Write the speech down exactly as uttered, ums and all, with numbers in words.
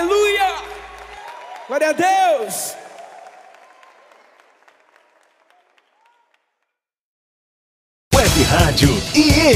Aleluia! Glória a Deus! Web Rádio I E